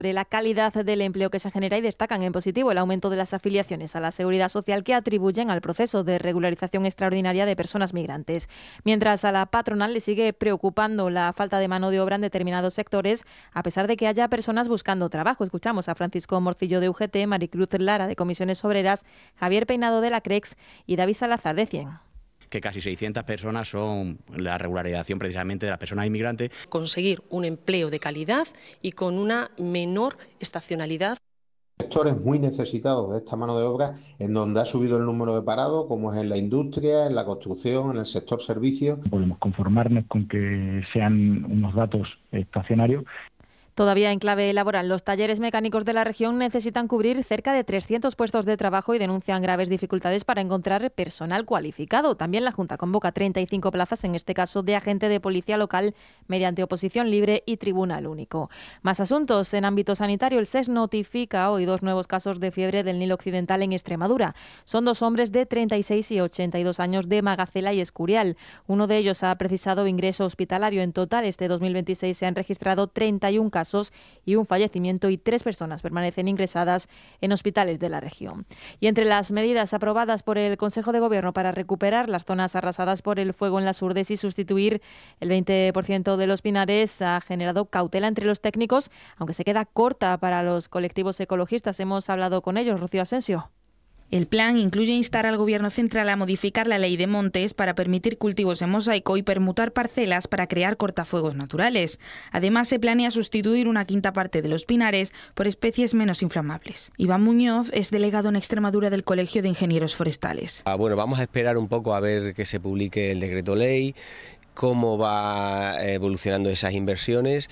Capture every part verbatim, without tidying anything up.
sobre la calidad del empleo que se genera y destacan en positivo el aumento de las afiliaciones a la Seguridad Social que atribuyen al proceso de regularización extraordinaria de personas migrantes. Mientras a la patronal le sigue preocupando la falta de mano de obra en determinados sectores, a pesar de que haya personas buscando trabajo. Escuchamos a Francisco Morcillo de U G T, Maricruz Lara de Comisiones Obreras, Javier Peinado de la CREX y David Salazar de CIEN. Que casi seiscientas personas son la regularización precisamente de las personas inmigrantes. Conseguir un empleo de calidad y con una menor estacionalidad. Sectores muy necesitados de esta mano de obra, en donde ha subido el número de parados, como es en la industria, en la construcción, en el sector servicios. Podemos conformarnos con que sean unos datos estacionarios. Todavía en clave laboral, los talleres mecánicos de la región necesitan cubrir cerca de trescientos puestos de trabajo y denuncian graves dificultades para encontrar personal cualificado. También la Junta convoca treinta y cinco plazas, en este caso de agente de policía local, mediante oposición libre y tribunal único. Más asuntos. En ámbito sanitario, el S E S notifica hoy dos nuevos casos de fiebre del Nilo Occidental en Extremadura. Son dos hombres de treinta y seis y ochenta y dos años de Magacela y Escurial. Uno de ellos ha precisado ingreso hospitalario. En total, este dos mil veintiséis se han registrado treinta y un casos y un fallecimiento, y tres personas permanecen ingresadas en hospitales de la región. Y entre las medidas aprobadas por el Consejo de Gobierno para recuperar las zonas arrasadas por el fuego en las Urdes y sustituir el veinte por ciento de los pinares, ha generado cautela entre los técnicos, aunque se queda corta para los colectivos ecologistas. Hemos hablado con ellos. Rocío Asensio. El plan incluye instar al Gobierno central a modificar la ley de montes para permitir cultivos en mosaico y permutar parcelas para crear cortafuegos naturales. Además, se planea sustituir una quinta parte de los pinares por especies menos inflamables. Iván Muñoz es delegado en Extremadura del Colegio de Ingenieros Forestales. Ah, bueno, vamos a esperar un poco a ver que se publique el decreto ley, cómo va evolucionando esas inversiones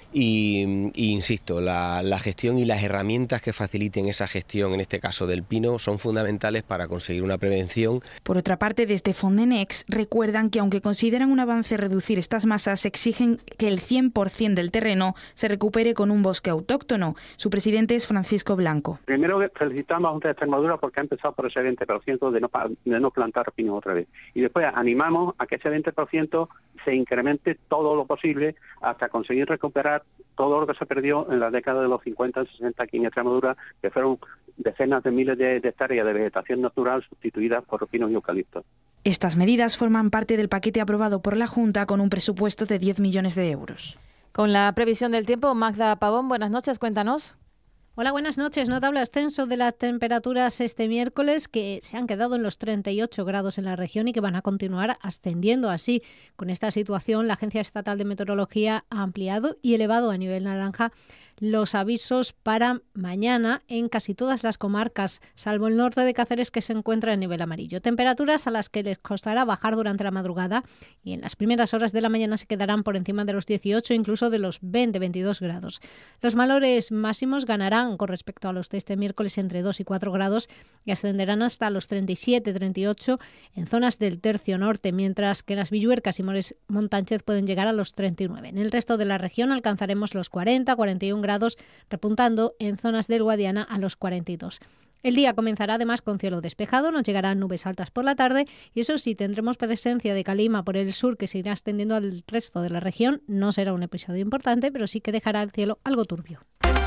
y, y insisto, la, la gestión y las herramientas que faciliten esa gestión, en este caso del pino, son fundamentales para conseguir una prevención. Por otra parte, desde Fondenex recuerdan que aunque consideran un avance reducir estas masas, exigen que el cien por ciento del terreno se recupere con un bosque autóctono. Su presidente es Francisco Blanco. Primero felicitamos a Junta de Extremadura porque ha empezado por ese veinte por ciento de no, de no plantar pinos otra vez. Y después animamos a que ese veinte por ciento se incremente todo lo posible hasta conseguir recuperar todo lo que se perdió en la década de los cincuenta y sesenta aquí en Extremadura, que fueron decenas de miles de, de hectáreas de vegetación natural sustituidas por pinos y eucaliptos. Estas medidas forman parte del paquete aprobado por la Junta con un presupuesto de diez millones de euros. Con la previsión del tiempo, Magda Pavón, buenas noches, cuéntanos. Hola, buenas noches. Notable ascenso de las temperaturas este miércoles, que se han quedado en los treinta y ocho grados en la región y que van a continuar ascendiendo así. Con esta situación, la Agencia Estatal de Meteorología ha ampliado y elevado a nivel naranja los avisos para mañana en casi todas las comarcas, salvo el norte de Cáceres, que se encuentra en nivel amarillo. Temperaturas a las que les costará bajar durante la madrugada y en las primeras horas de la mañana se quedarán por encima de los dieciocho, incluso de los veinte a veintidós grados. Los valores máximos ganarán con respecto a los de este miércoles entre dos y cuatro grados y ascenderán hasta los treinta y siete a treinta y ocho en zonas del tercio norte, mientras que las Villuercas y Mores Montánchez pueden llegar a los treinta y nueve. En el resto de la región alcanzaremos los cuarenta a cuarenta y uno grados, repuntando en zonas del Guadiana a los cuarenta y dos. El día comenzará además con cielo despejado, nos llegarán nubes altas por la tarde y eso sí, tendremos presencia de calima por el sur que se irá extendiendo al resto de la región. No será un episodio importante, pero sí que dejará el cielo algo turbio.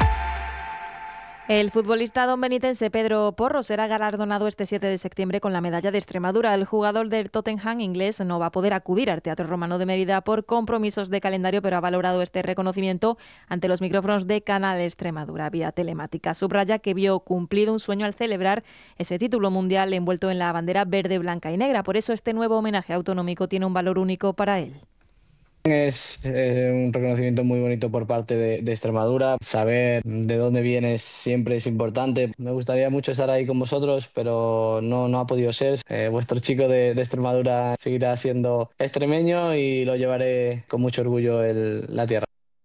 El futbolista donbenitense Pedro Porro será galardonado este siete de septiembre con la medalla de Extremadura. El jugador del Tottenham inglés no va a poder acudir al Teatro Romano de Mérida por compromisos de calendario, pero ha valorado este reconocimiento ante los micrófonos de Canal Extremadura vía telemática. Subraya que vio cumplido un sueño al celebrar ese título mundial envuelto en la bandera verde, blanca y negra. Por eso este nuevo homenaje autonómico tiene un valor único para él. Es eh, un reconocimiento muy bonito por parte de, de Extremadura. Saber de dónde vienes siempre es importante. Me gustaría mucho estar ahí con vosotros, pero no, no ha podido ser. Eh, vuestro chico de, de Extremadura seguirá siendo extremeño y lo llevaré con mucho orgullo en la tierra.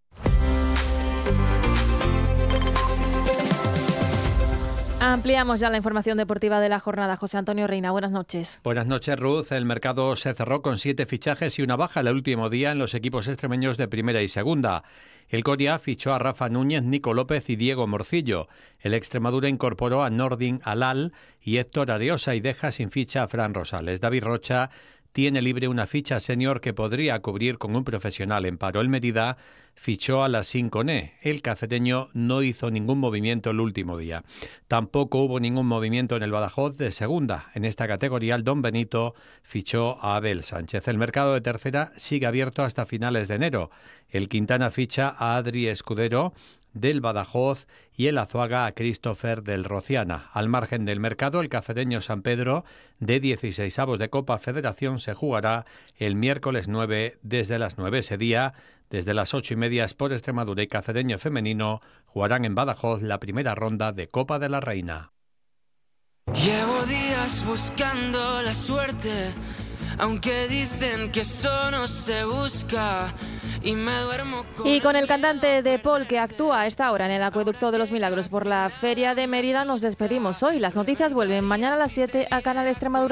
Ampliamos ya la información deportiva de la jornada. José Antonio Reina, buenas noches. Buenas noches, Ruth. El mercado se cerró con siete fichajes y una baja el último día en los equipos extremeños de primera y segunda. El Coria fichó a Rafa Núñez, Nico López y Diego Morcillo. El Extremadura incorporó a Nordin Alal y Héctor Areosa y deja sin ficha a Fran Rosales. David Rocha tiene libre una ficha senior que podría cubrir con un profesional en paro. El Mérida fichó a la Sinconé. El cacereño no hizo ningún movimiento el último día. Tampoco hubo ningún movimiento en el Badajoz de segunda. En esta categoría el Don Benito fichó a Abel Sánchez. El mercado de tercera sigue abierto hasta finales de enero. El Quintana ficha a Adri Escudero del Badajoz y el Azuaga a Christopher del Rociana. Al margen del mercado, el cacereño San Pedro de dieciseisavos de Copa Federación se jugará el miércoles nueve desde las nueve. Ese día, desde las ocho y media, Sport Extremadura y Cacereño Femenino jugarán en Badajoz la primera ronda de Copa de la Reina. Llevo días buscando la suerte, aunque dicen que eso no se busca. Y, me duermo con y con el cantante de Paul que actúa a esta hora en el Acueducto de los Milagros por la Feria de Mérida nos despedimos hoy. Las noticias vuelven mañana a las siete a Canal Extremadura.